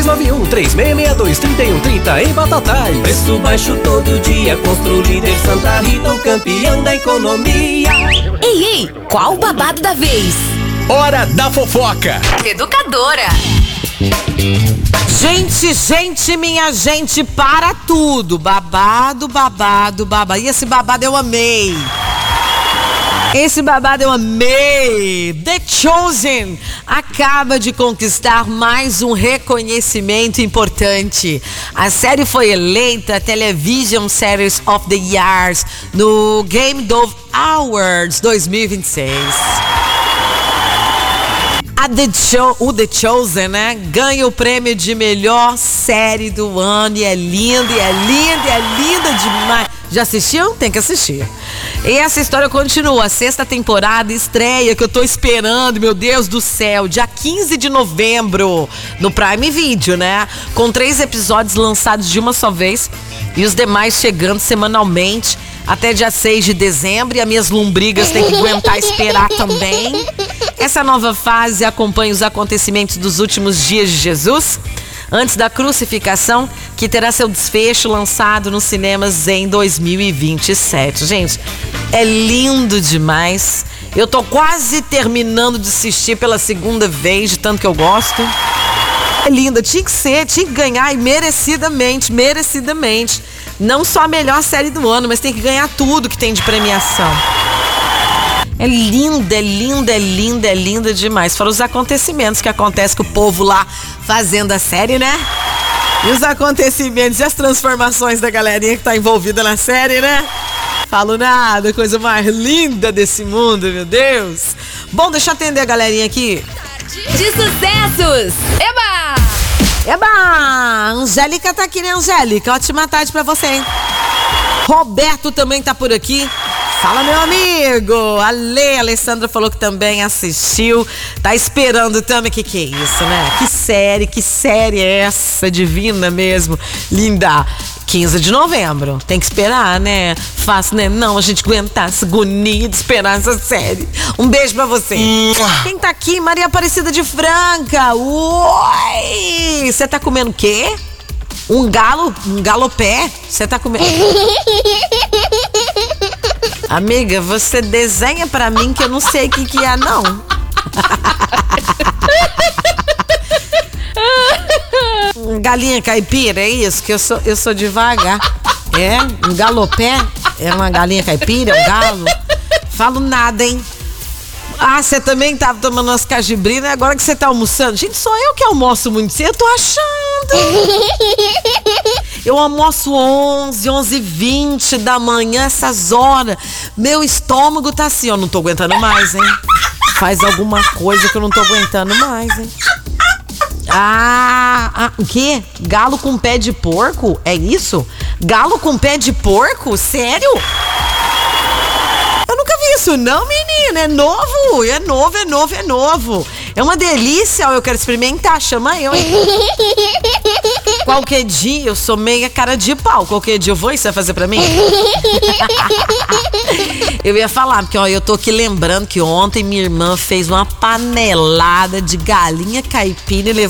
9136623130 em Batatais. Preço baixo todo dia, Constru Líder Santa Rita, o campeão da economia. Ei, qual o babado da vez? Hora da fofoca. Educadora. Gente, minha gente, para tudo. Babado. E esse babado eu amei. The Chosen acaba de conquistar mais um reconhecimento importante. A série foi eleita Television Series of the Years no Game Dove Awards 2026. O The Chosen, né, ganha o prêmio de melhor série do ano e é linda demais. Já assistiu? Tem que assistir. E essa história continua. A 6ª temporada estreia, que eu tô esperando, meu Deus do céu, dia 15 de novembro, no Prime Video, né? Com 3 episódios lançados de uma só vez e os demais chegando semanalmente até dia 6 de dezembro. E as minhas lombrigas têm que aguentar esperar também. Essa nova fase acompanha os acontecimentos dos últimos dias de Jesus, antes da crucificação, que terá seu desfecho lançado nos cinemas em 2027. Gente, é lindo demais. Eu tô quase terminando de assistir pela 2ª vez, de tanto que eu gosto. É linda, tinha que ganhar, e merecidamente. Não só a melhor série do ano, mas tem que ganhar tudo que tem de premiação. É linda demais. Fora os acontecimentos que acontecem com o povo lá fazendo a série, né? E os acontecimentos e as transformações da galerinha que tá envolvida na série, né? Falo nada, coisa mais linda desse mundo, meu Deus. Bom, deixa eu atender a galerinha aqui. De sucessos! Eba! Angélica tá aqui, né, Angélica? Ótima tarde pra você, hein? Roberto também tá por aqui. Fala, meu amigo! A Alessandra falou que também assistiu. Tá esperando também. Que é isso, né? Que série é essa? Divina mesmo. Linda. 15 de novembro. Tem que esperar, né? Fácil, né? Não, a gente aguentar essa agonia de esperar essa série. Um beijo pra você. Quem tá aqui? Maria Aparecida de Franca. Oi! Você tá comendo o quê? Um galopé? Você tá comendo... Amiga, você desenha pra mim que eu não sei o que é, não. Galinha caipira, é isso? Que eu sou devagar. É? Um galopé? É uma galinha caipira? É um galo? Falo nada, hein? Ah, você também tava tomando umas cajibrinas, agora que você tá almoçando. Gente, só eu que almoço muito cedo, eu tô achando. Eu almoço 11h20 da manhã, essas horas. Meu estômago tá assim, ó, não tô aguentando mais, hein? Faz alguma coisa que eu não tô aguentando mais, hein? O quê? Galo com pé de porco? É isso? Galo com pé de porco? Sério? Eu nunca vi isso não, menina. É novo. É uma delícia. Eu quero experimentar. Chama eu, hein? Qualquer dia, eu sou meia cara de pau. Qualquer dia eu vou e você vai fazer pra mim? Eu ia falar, porque ó, eu tô aqui lembrando que ontem minha irmã fez uma panelada de galinha caipira e